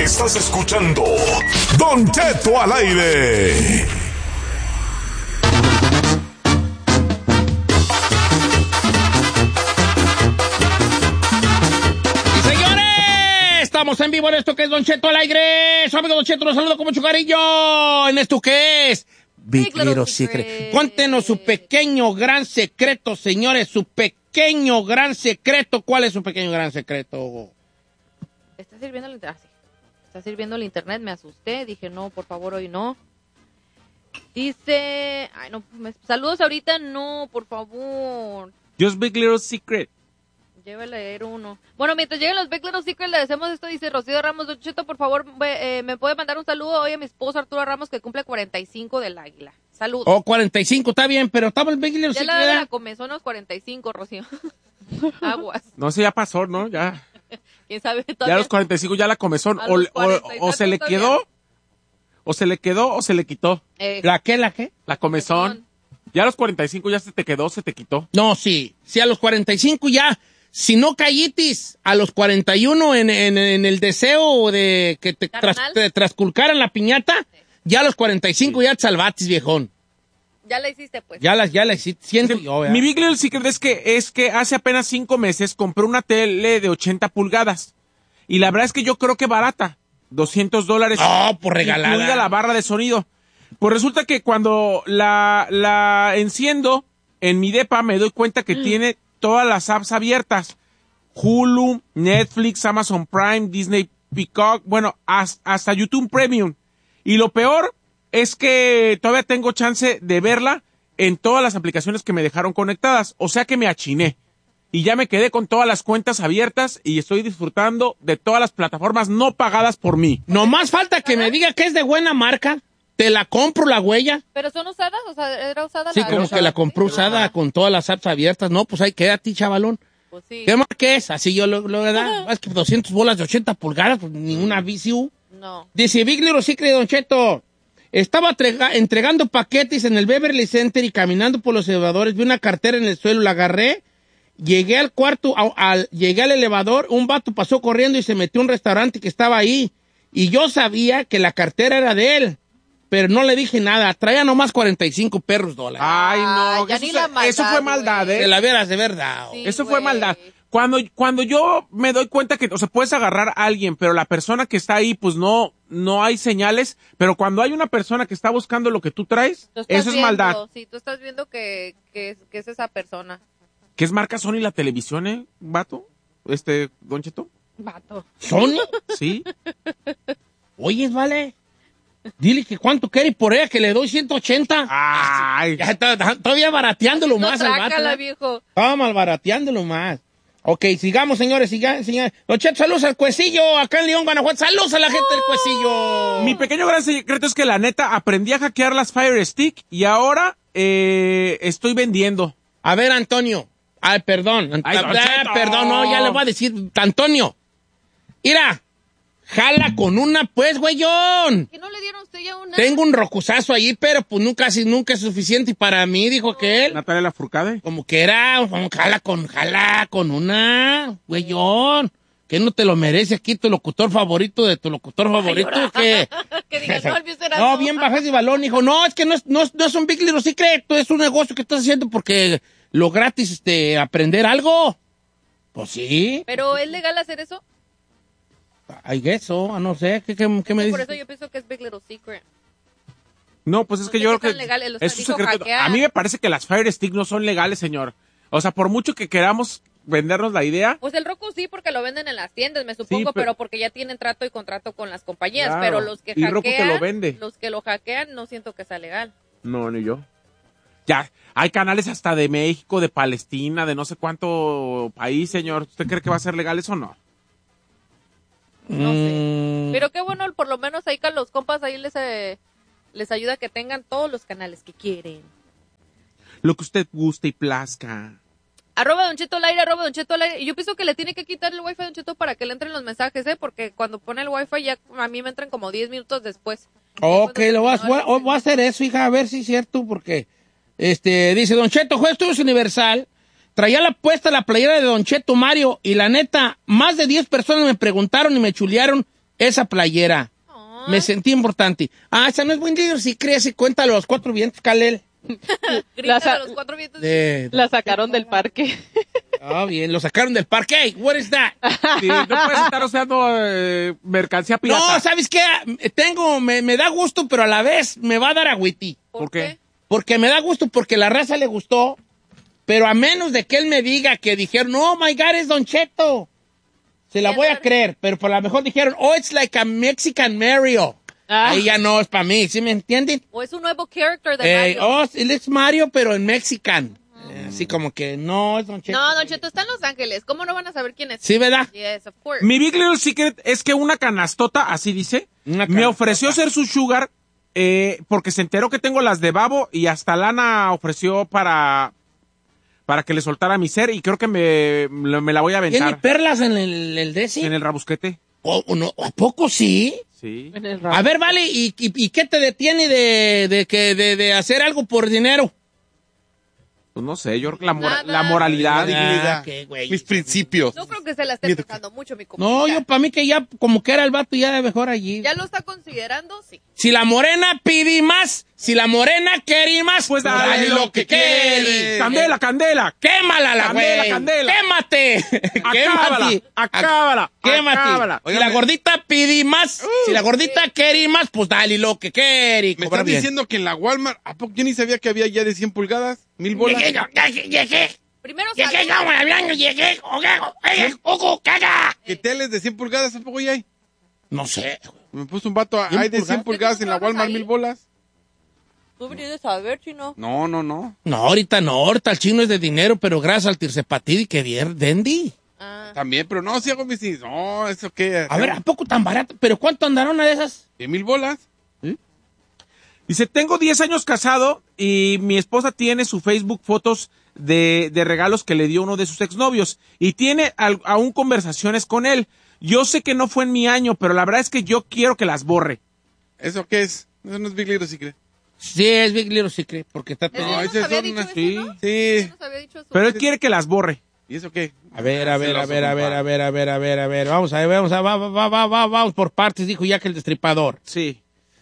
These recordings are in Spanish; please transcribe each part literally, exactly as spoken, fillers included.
Estás escuchando Don Cheto al aire. Estamos en vivo en esto que es Don Cheto al aire. Su amigo Don Cheto los saludo con mucho cariño. En esto que es Big Little Secret. Cuéntenos su pequeño gran secreto, señores. Su pequeño gran secreto. ¿Cuál es su pequeño gran secreto? Está sirviendo el internet. Está sirviendo el internet. Me asusté. Dije, no, por favor, hoy no. Dice... Ay, no. Me... Saludos ahorita. No, por favor. Just Big Little Secret. Lleva a leer uno. Bueno, mientras lleguen los Big Little Secret, le decimos esto, dice Rocío Ramos. Don Cheto, por favor, eh, me puede mandar un saludo hoy a mi esposo Arturo Ramos, que cumple cuarenta y cinco del Águila. Saludos. Oh, cuarenta y cinco, está bien, pero estamos en Big Little ya Secret. Ya la, la comenzó en los cuarenta y cinco, Rocío. Aguas. No, sé, ya pasó, ¿no? Ya. ¿Quién sabe? Todavía... Ya a los cuarenta y cinco ya la comezón. O, o, o se le quedó, o se le quedó, o se le quitó. Eh, ¿La qué, la qué? La comezón. Ya a los cuarenta y cinco ya se te quedó, se te quitó. No, sí. Sí, a los cuarenta y cinco ya... Si no callitis a los cuarenta y uno en, en, en el deseo de que te, tras, te trasculcaran la piñata, sí. Ya a los cuarenta y cinco sí. Ya te salvatis, viejón. Ya la hiciste, pues. Ya la, ya la hiciste. Siento sí, yo, mi Big Little Secret es que, es que hace apenas cinco meses compré una tele de ochenta pulgadas. Y la verdad es que yo creo que barata. doscientos dólares. No, por regalada. Incluida la barra de sonido. Pues resulta que cuando la, la enciendo en mi depa me doy cuenta que mm. tiene todas las apps abiertas. Hulu, Netflix, Amazon Prime, Disney Peacock, bueno, hasta YouTube Premium. Y lo peor es que todavía tengo chance de verla en todas las aplicaciones que me dejaron conectadas. O sea que me achiné. Y ya me quedé con todas las cuentas abiertas y estoy disfrutando de todas las plataformas no pagadas por mí. No más falta que me diga que es de buena marca. Te la compro la huella. ¿Pero son usadas? O sea, ¿era usada? Sí, la como usada? Que la compró usada con todas las apps abiertas. No, pues ahí quédate, chavalón. Pues sí. ¿Qué marca es? Así yo lo, lo da. Es que doscientas bolas de ochenta pulgadas, pues ninguna V C U. No. Dice Big Little Secret, Don Cheto. Estaba trega, entregando paquetes en el Beverly Center y caminando por los elevadores. Vi una cartera en el suelo, la agarré. Llegué al cuarto, a, al, llegué al elevador. Un vato pasó corriendo y se metió a un restaurante que estaba ahí. Y yo sabía que la cartera era de él. Pero no le dije nada. Traía nomás cuarenta y cinco perros dólares. Ay, no. Ya eso, ni la maldad, eso fue maldad, ¿eh? Te la vieras de verdad. Sí, eso güey. fue maldad. Cuando, cuando yo me doy cuenta que, o sea, puedes agarrar a alguien, pero la persona que está ahí, pues no, no hay señales. Pero cuando hay una persona que está buscando lo que tú traes, tú eso es viendo, maldad. Sí, tú estás viendo que, que, que es esa persona. ¿Qué es marca Sony la televisión, eh, vato? Este, Don Cheto. Vato. ¿Sony? Sí. Oye, vale. Dile que cuánto quiere por ella, que le doy ciento ochenta. Ay. Ya está, todavía barateándolo No, más al vato. trácala, viejo. Estaba mal barateándolo más. Ok, sigamos, señores, sigamos, señores. Don Cheto, saludos al Cuecillo, acá en León, Guanajuato. Saludos a la gente del Cuecillo. Mi pequeño gran secreto es que la neta aprendí a hackear las Fire Stick y ahora eh, estoy vendiendo. A ver, Antonio. Ay, perdón. Ay, Don ah, Cheto. perdón, no, ya le voy a decir. Antonio. Mira. Jala con una, pues, güeyón. ¿Que no le dieron a usted ya una? Tengo un rocusazo ahí, pero pues nunca, nunca es suficiente para mí, dijo que él. Natalia Lafourcade. Como que era, como jala con, jala con una, güeyón. ¿Qué no te lo merece aquí tu locutor favorito de tu locutor favorito? ¿Qué? Que digas, no, el mío será No, tú. bien bajé ese balón, hijo. No, es que no es, no es, no es un Big Little Secret, es un negocio que estás haciendo porque lo gratis, este, aprender algo. Pues sí. ¿Pero es legal hacer eso? I guess so, no sé, ¿qué, qué, qué me Por dices? eso yo pienso que es Big Little Secret. No, pues es No que sé yo qué creo tan que legal, o sea, es un dijo secreto. hackear. A mí me parece que las Fire Stick no son legales, señor. O sea, por mucho que queramos vendernos la idea. Pues el Roku sí, porque lo venden en las tiendas, me supongo, Sí, pero, pero- porque ya tienen trato y contrato con las compañías. Claro, Pero los que y Roku te hackean, lo vende. los que lo hackean, no siento que sea legal. No, ni yo. Ya, hay canales hasta de México, de Palestina, de no sé cuánto país, señor. ¿Usted cree que va a ser legal eso o no? No sé. Mm, Pero qué bueno, por lo menos ahí con los compas ahí les, eh, les ayuda a que tengan todos los canales que quieren. Lo que usted guste y plazca. Arroba Don Cheto al aire, arroba Don Cheto al aire. Y yo pienso que le tiene que quitar el wifi a Don Cheto para que le entren los mensajes, ¿eh? Porque cuando pone el wifi ya a mí me entran como diez minutos después. Ok, Después de lo voy a, terminar voy a- el- voy a hacer eso, hija, a ver si es cierto, porque, este, dice, Don Cheto, juez Estudios Universal, traía la puesta la playera de Don Cheto Mario, y la neta, más de diez personas me preguntaron y me chulearon esa playera. Ay. Me sentí importante. Ah, esa no es buen líder, si crees, y cuenta los cuatro vientos, Kalel. Grita sa- de los cuatro vientos. De, La sacaron del parque. Ah, bien, lo sacaron del parque. Hey, what is that? Sí, no puedes estar usando eh, mercancía pirata. No, ¿sabes qué? Tengo, me, me da gusto, pero a la vez me va a dar agüiti. ¿Por qué? Porque me da gusto, porque la raza le gustó, pero a menos de que él me diga que dijeron, no, my God, es Don Cheto. Se la voy a creer, pero por lo mejor dijeron, oh, it's like a Mexican Mario. Ah. Ahí ya no es para mí, ¿sí me entienden? O es un nuevo character de Eh, Mario. oh, él es Mario, pero en Mexican. Eh, así como que no es Don Cheto. No, Don Cheto está en Los Ángeles. ¿Cómo no van a saber quién es? Sí, ¿verdad? Yes, of course. Mi Big Little Secret es que una canastota, así dice, Una me canastota. ofreció ser su sugar eh, porque se enteró que tengo las de babo y hasta lana ofreció para, para que le soltara mi ser y creo que me, me la voy a ¿Tiene aventar perlas en el, el de ese? en el rabusquete. ¿O- o no? ¿A poco sí? Sí. En el A ramo. ver, vale, ¿y, y, y qué te detiene de, de, que, de, de hacer algo por dinero? Pues no sé, yo creo que la, mora- Nada. la moralidad. La dignidad. Ah, qué güey. Mis principios. No creo que se la esté Mira, pensando mucho, mi No, compañera. yo para mí que ya como que era el vato ya de mejor allí. ¿Ya lo está considerando? Sí. Si la morena pide más, si la morena quiere más, Pues dale lo que quiere. Candela, candela. Quémala la Candela, güey. candela. Quémate. Acábala, Quémate. acábala, Quémate. acábala. Si la gordita pide más, si la gordita quiere más, pues dale lo que quiere. Me Cobra están bien. diciendo que en la Walmart, ¿a poco yo ni sabía que había ya de cien pulgadas? Mil bolas. Llegué, llegué, llegué. Primero Llegué, sale. no, hablando, llegué. Oye, oye, ojo, caga. ¿Qué teles de cien pulgadas? ¿A poco ya hay? No sé. Me puso un vato, ¿cien hay de cien pulgadas? pulgadas en la Walmart, ahí? mil bolas. Tú deberías de saber, chino. No, no, no. No, ahorita no, ahorita el chino es de dinero, pero gracias al tircepatid que bien, Dendi. Ah. También, pero no, si hago mis... No, ¿eso qué? A ver, ¿a poco tan barato? ¿Pero cuánto andaron una de esas? ¿De mil bolas? Dice, tengo diez años casado y mi esposa tiene su Facebook fotos de, de regalos que le dio uno de sus exnovios y tiene al- aún conversaciones con él. Yo sé que no fue en mi año, pero la verdad es que yo quiero que las borre. ¿Eso qué es? Eso no es Big Little Secret. Sí, es Big Little Secret, porque está... ¿Él No, no nos esas había son dicho unas- eso, sí. no? Sí. ¿Él nos había dicho eso? Pero él quiere que las borre. ¿Y eso qué? A ver, a ver, a Celoso, ver, a ver, compa. a ver, a ver, a ver, a ver. Vamos a ver, vamos a va, va, va, va, va, vamos por partes, dijo ya que el destripador. Sí.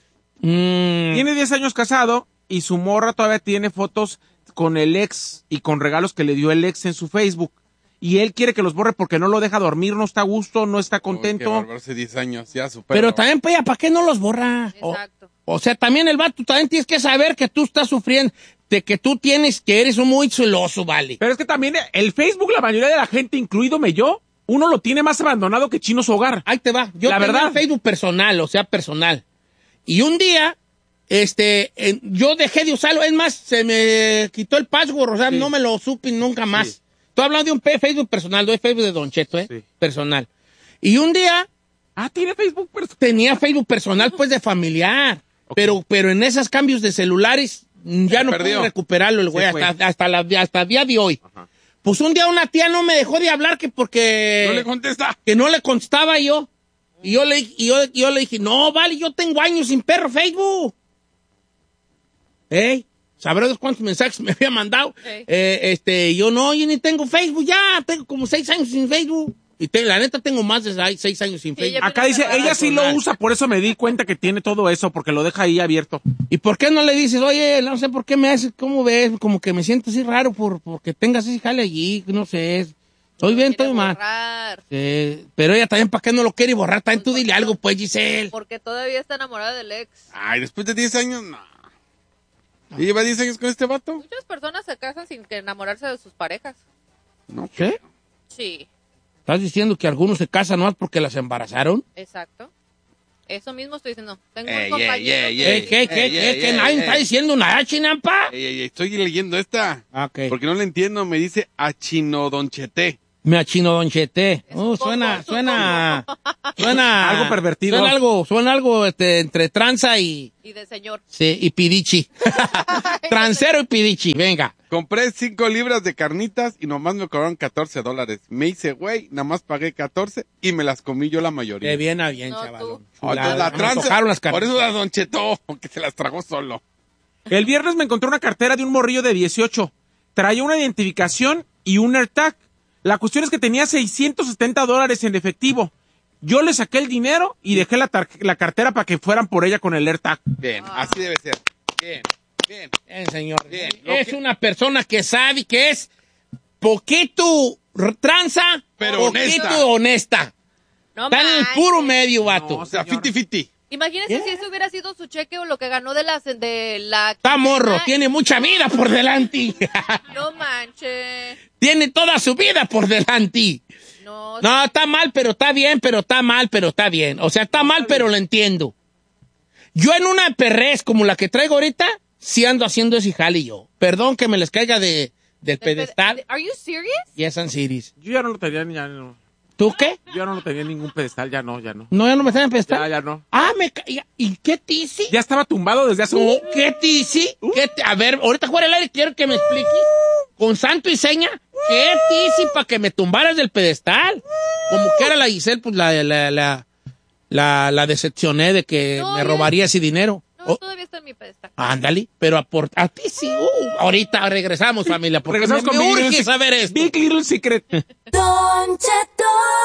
Mm, Tiene diez años casado y su morra todavía tiene fotos con el ex y con regalos que le dio el ex en su Facebook. Y él quiere que los borre porque no lo deja dormir, no está a gusto, no está Uy, qué contento. bárbaro, hace diez años, ya supera. pero también, pues, ¿para qué no los borra? O, Exacto. o sea, también el vato, también tienes que saber que tú estás sufriendo, de que tú tienes, que eres un muy celoso, vale. Pero es que también el Facebook, la mayoría de la gente, incluídome yo, uno lo tiene más abandonado que Chino su hogar. Ahí te va. Yo La tenía verdad. Facebook personal, o sea, personal. Y un día, este, en- yo dejé de usarlo. Es más, se me quitó el password, o sea, Sí. no me lo supe nunca más. Sí. Estoy hablando de un pe- Facebook personal, de Facebook de Don Cheto, ¿eh? Sí. Personal. Y un día Ah, tiene Facebook personal. tenía Facebook personal, pues, de familiar. Ok. Pero, pero en esos cambios de celulares, mm, ya Se no perdió. pude recuperarlo el Se güey, fue. hasta, hasta, la, hasta el día de hoy. Pues un día una tía no me dejó de hablar que porque... No le contesta. que no le contestaba yo. Y yo le, y yo, y yo le dije, no, vale, yo tengo años sin perro Facebook. ¿Eh? ¿Sabrás cuántos mensajes me había mandado? Ey. Eh, este, yo no, yo ni tengo Facebook ya, tengo como seis años sin Facebook. Y te- la neta tengo más de seis, seis años sin Y Facebook. ella- Acá dice, Personal. ella sí lo usa, por eso me di cuenta que tiene todo eso, porque lo deja ahí abierto. ¿Y por qué no le dices, oye, no sé por qué me haces, cómo ves? Como que me siento así raro por, porque tengas ese jale allí, no sé. Estoy bien, Quiere estoy mal. borrar, Eh, pero ella también, ¿para qué no lo quiere borrar? También tú dile algo, pues, Giselle. porque todavía está enamorada del ex. Ay, después de diez años, no. ¿Y lleva diez años con este vato? Muchas personas se casan sin que enamorarse de sus parejas. No. ¿Qué? Sí, ¿Estás diciendo que algunos se casan más porque las embarazaron? exacto. Eso mismo estoy diciendo. Tengo Ey, un ey, compañero ey, que- ey. ¿Qué, qué, qué, ey, qué? ey, ¿Que ey, nadie ey. está diciendo nada, chinampa? Ey, ey, ey, estoy leyendo esta. Ok. Porque no le entiendo, me dice achinodonchete. Me achino Don Chete. Es Oh, un suena, combo, es un suena, suena... Algo pervertido. Suena algo, suena algo este, entre tranza y, Y de señor. sí, y pidichi. Transero y pidichi, venga. Compré cinco libras de carnitas y nomás me cobraron catorce dólares. Me hice, güey, nada más pagué catorce y me las comí yo la mayoría. De bien a bien, No, chaval. tú. Oh, entonces la tranza. las Por eso cartas. la Don Cheto, que se las tragó solo. El viernes me encontré una cartera de un morrillo de dieciocho. Traía una identificación y un AirTag. La cuestión es que tenía seiscientos setenta dólares en efectivo. Yo le saqué el dinero y dejé la, tar- la cartera para que fueran por ella con el AirTag. Bien, así debe ser. Bien, bien. Bien, señor. Bien. Es Lo que- una persona que sabe que es poquito r- tranza, Pero poquito honesta. honesta. No Está en el manches. puro medio, vato. O sea, fifty fifty. Imagínese Yeah. si ese hubiera sido su cheque o lo que ganó de, las, de la... Está morro, quincena. tiene mucha vida por delante. No manches. Tiene toda su vida por delante. No, No, está mal, pero está bien, pero está mal, pero está bien. O sea, está mal, pero lo entiendo. Yo en una perrez como la que traigo ahorita, sí ando haciendo ese jale yo. Perdón que me les caiga de, del pedestal. ¿Are you serious? Yes, and series. Yo ya no lo tenía, ya no. ¿Tú qué? Yo ya no lo tenía en ningún pedestal, ya no, ya no. No, ya no me están en pedestal. Ya, ya no. Ah, me ca... ¿Y qué tizi? Ya estaba tumbado desde hace No, un... ¿qué tizi? ¿Qué ti- A ver, ahorita fuera el aire quiero que me explique con santo y seña. ¿Qué tizi para que me tumbaras del pedestal? Como que era la Giselle, pues la, la, la, la, la decepcioné de que No, me ya- robaría ese dinero. No, Oh, todavía está en mi pedestal. ándale, pero a, por- a ti sí. Uh, ahorita regresamos, familia, porque Regresamos me, con me Big urge Little saber Secret. esto. Big Little Secret. Don Cheto.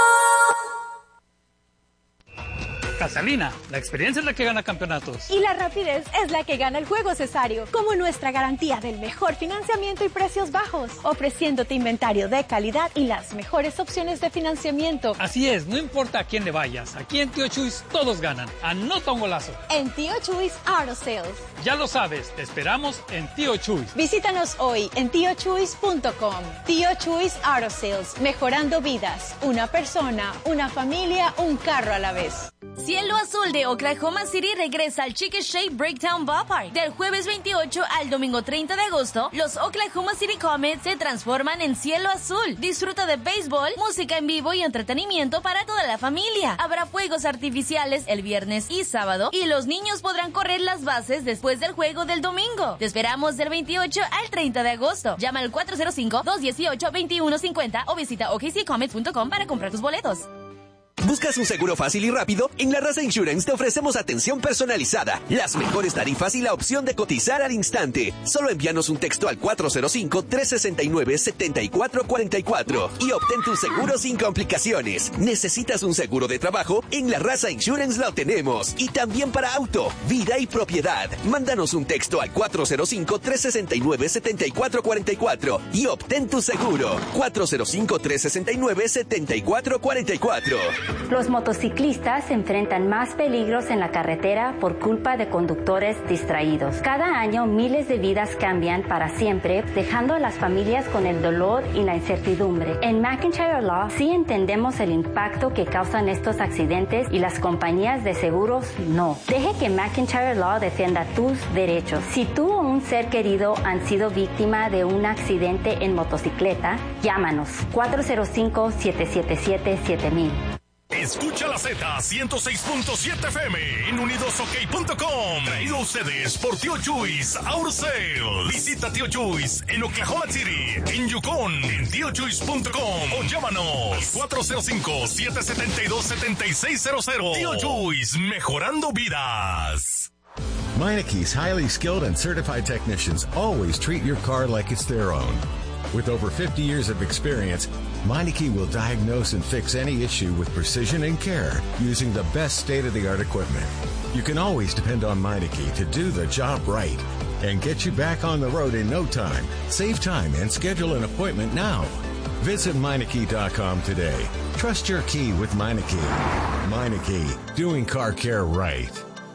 Catalina, la experiencia es la que gana campeonatos. Y la rapidez es la que gana el juego, Cesario, como nuestra garantía del mejor financiamiento y precios bajos, ofreciéndote inventario de calidad y las mejores opciones de financiamiento. Así es, no importa a quién le vayas, aquí en Tío Chuys todos ganan. Anota un golazo. En Tío Chuys Auto Sales. Ya lo sabes, te esperamos en Tío Chuys. Visítanos hoy en tío chuys punto com. Tío Chuys Auto Sales, mejorando vidas. Una persona, una familia, un carro a la vez. Cielo Azul de Oklahoma City regresa al Chickasha Breakdown Ballpark. Del jueves veintiocho al domingo treinta de agosto, los Oklahoma City Comets se transforman en Cielo Azul. Disfruta de béisbol, música en vivo y entretenimiento para toda la familia. Habrá fuegos artificiales el viernes y sábado y los niños podrán correr las bases después del juego del domingo. Te esperamos del veintiocho al treinta de agosto. Llama al cuatro cero cinco, dos uno ocho, dos uno cinco cero o visita o k c comets punto com para comprar tus boletos. ¿Buscas un seguro fácil y rápido? En La Raza Insurance te ofrecemos atención personalizada, las mejores tarifas y la opción de cotizar al instante. Solo envíanos un texto al cuatro cero cinco, tres seis nueve, siete cuatro cuatro cuatro y obtén tu seguro sin complicaciones. ¿Necesitas un seguro de trabajo? En La Raza Insurance lo tenemos. Y también para auto, vida y propiedad. Mándanos un texto al cuatro cero cinco, tres seis nueve, siete cuatro cuatro cuatro y obtén tu seguro. cuatro cero cinco, tres seis nueve, siete cuatro cuatro cuatro. Los motociclistas enfrentan más peligros en la carretera por culpa de conductores distraídos. Cada año miles de vidas cambian para siempre, dejando a las familias con el dolor y la incertidumbre. En McIntyre Law sí entendemos el impacto que causan estos accidentes y las compañías de seguros no. Deje que McIntyre Law defienda tus derechos. Si tú o un ser querido han sido víctima de un accidente en motocicleta, llámanos cuatro cero cinco, siete siete siete, siete mil. Escucha la Z ciento seis punto siete F M en unidos ok punto com. Traído a ustedes por Tío Chuys Auto Sales. Visita Tío Chuys en Oklahoma City, en Yukon, en tío chuys punto com o llámanos cuatro cero cinco, siete siete dos, siete seis cero cero. Tío Chuys, mejorando vidas. Meineke's highly skilled and certified technicians always treat your car like it's their own. With over fifty years of experience, Meineke will diagnose and fix any issue with precision and care using the best state-of-the-art equipment. You can always depend on Meineke to do the job right and get you back on the road in no time. Save time and schedule an appointment now. Visit Meineke dot com today. Trust your key with Meineke. Meineke, doing car care right.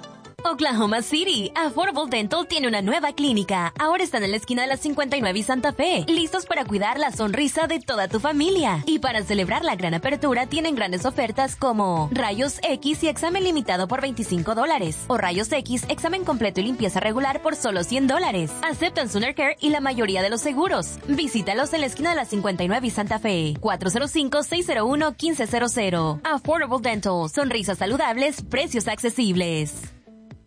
Oklahoma City, Affordable Dental tiene una nueva clínica. Ahora están en la esquina de la cincuenta y nueve y Santa Fe, listos para cuidar la sonrisa de toda tu familia. Y para celebrar la gran apertura tienen grandes ofertas como Rayos X y examen limitado por veinticinco dólares o Rayos X, examen completo y limpieza regular por solo cien dólares. Aceptan Sooner Care y la mayoría de los seguros. Visítalos en la esquina de la cincuenta y nueve y Santa Fe, cuatro cero cinco, seis cero uno, uno cinco cero cero. Affordable Dental, sonrisas saludables, precios accesibles. La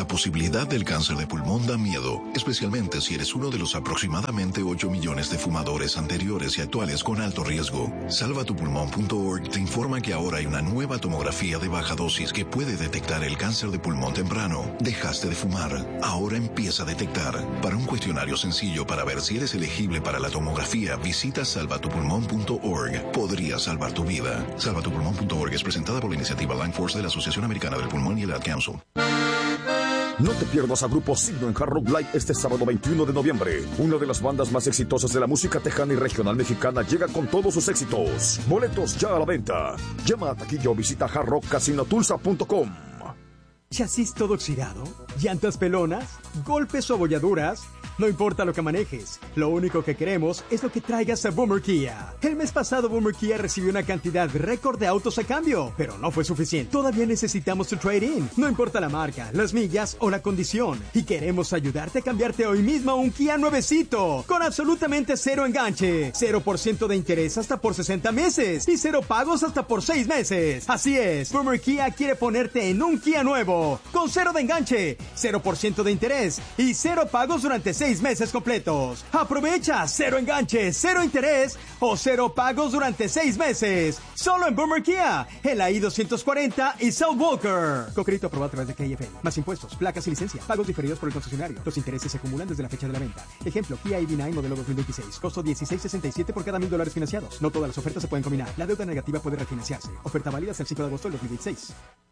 La posibilidad del cáncer de pulmón da miedo, especialmente si eres uno de los aproximadamente ocho millones de fumadores anteriores y actuales con alto riesgo. salva tu pulmón punto org te informa que ahora hay una nueva tomografía de baja dosis que puede detectar el cáncer de pulmón temprano. Dejaste de fumar, ahora empieza a detectar. Para un cuestionario sencillo para ver si eres elegible para la tomografía, visita salva tu pulmón punto org. Podría salvar tu vida. salva tu pulmón punto org es presentada por la iniciativa Lung Force de la Asociación Americana del Pulmón y el Ad Council. No te pierdas a Grupo Signo en Hard Rock Live este sábado veintiuno de noviembre. Una de las bandas más exitosas de la música tejana y regional mexicana llega con todos sus éxitos. Boletos ya a la venta. Llama a taquilla o visita hard rock casino tulsa punto com. ¿Chasis todo oxidado? ¿Llantas pelonas? ¿Golpes o abolladuras? No importa lo que manejes, lo único que queremos es lo que traigas a Boomer Kia. El mes pasado Boomer Kia recibió una cantidad récord de autos a cambio, pero no fue suficiente. Todavía necesitamos tu trade-in. No importa la marca, las millas o la condición. Y queremos ayudarte a cambiarte hoy mismo a un Kia nuevecito, con absolutamente cero enganche, cero por ciento de interés hasta por sesenta meses y cero pagos hasta por seis meses. Así es, Boomer Kia quiere ponerte en un Kia nuevo, con cero de enganche, cero por ciento de interés y cero pagos durante seis meses completos. Aprovecha cero enganche, cero interés o cero pagos durante seis meses. Solo en Boomer Kia, en la I doscientos cuarenta y South Walker. Con crédito aprobado a través de K F M. Más impuestos, placas y licencia. Pagos diferidos por el concesionario. Los intereses se acumulan desde la fecha de la venta. Ejemplo, Kia I V nueve modelo dos mil veintiséis. Costo dieciséis sesenta y siete por cada mil dólares financiados. No todas las ofertas se pueden combinar. La deuda negativa puede refinanciarse. Oferta válida hasta el cinco de agosto del dos mil veintiséis.